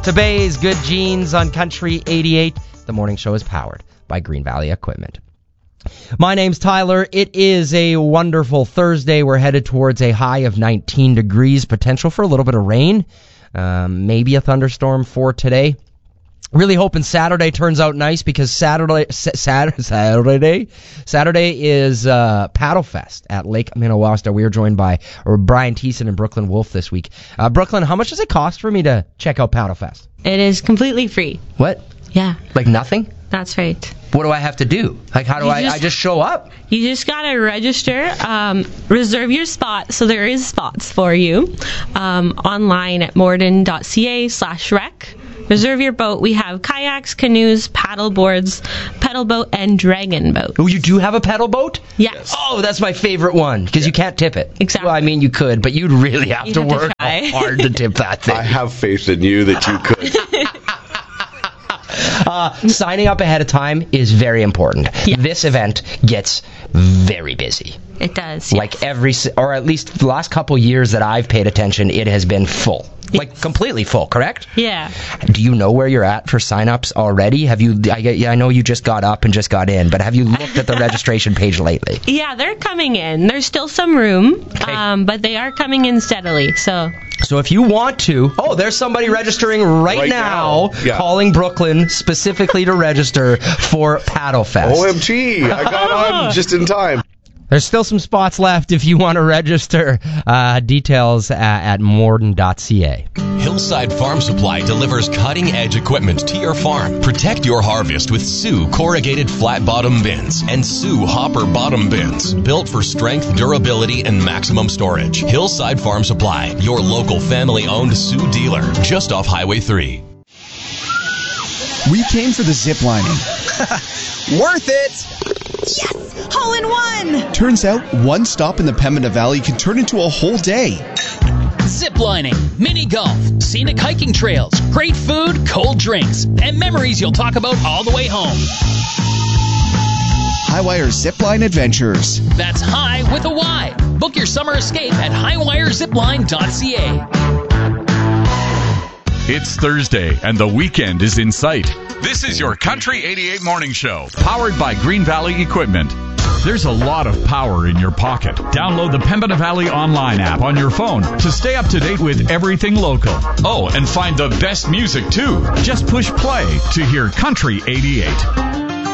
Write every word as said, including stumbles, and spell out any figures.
to Bay's Good Jeans on Country eighty-eight. The morning show is powered by Green Valley Equipment. My name's Tyler. It is a wonderful Thursday. We're headed towards a high of nineteen degrees, potential for a little bit of rain, um, maybe a thunderstorm for today. Really hoping Saturday turns out nice because Saturday Saturday Saturday, Saturday is uh, Paddle Fest at Lake Minnewaska. We are joined by Brian Thiessen and Brooklyn Wolf this week. Uh, Brooklyn, how much does it cost for me to check out Paddle Fest? It is completely free. What? Yeah. Like nothing? That's right. What do I have to do? Like, how do You I, just- I just show up? You just gotta register, um, reserve your spot, so there is spots for you, um, online at morden.ca slash rec. Reserve your boat. We have kayaks, canoes, paddle boards, pedal boat, and dragon boat. Oh, you do have a pedal boat? Yes. Oh, that's my favorite one, because you can't tip it. Exactly. Well, I mean, you could, but you'd really have You'd to have to work try. hard to tip that thing. I have faith in you that you could. Uh, signing up ahead of time is very important. Yeah. This event gets very busy. It does. Like yes. every, or at least the last couple years that I've paid attention, it has been full. Like completely full, correct? Yeah. Do you know where you're at for sign-ups already? Have you? I, yeah, I know you just got up and just got in, but have you looked at the registration page lately? Yeah, they're coming in. There's still some room, Okay. um, but they are coming in steadily. So So if you want to, oh, there's somebody registering right, Right now, now. Yeah. calling Brooklyn specifically to register for Paddle Fest. O M G, I got on just in time. There's still some spots left if you want to register. Uh, details at, at morden.ca. Hillside Farm Supply delivers cutting-edge equipment to your farm. Protect your harvest with Sioux corrugated flat-bottom bins and Sioux hopper bottom bins, built for strength, durability, and maximum storage. Hillside Farm Supply, your local family-owned Sioux dealer, just off Highway three. We came for the zip lining. Worth it! Yes! Hole in one! Turns out, one stop in the Pembina Valley can turn into a whole day. Ziplining, mini golf, scenic hiking trails, great food, cold drinks, and memories you'll talk about all the way home. Highwire Zipline Adventures. That's high with a Y. Book your summer escape at highwire zipline dot c a. It's Thursday, and the weekend is in sight. This is your Country eighty-eight Morning Show, powered by Green Valley Equipment. There's a lot of power in your pocket. Download the Pembina Valley online app on your phone to stay up to date with everything local. Oh, and find the best music, too. Just push play to hear Country eighty-eight.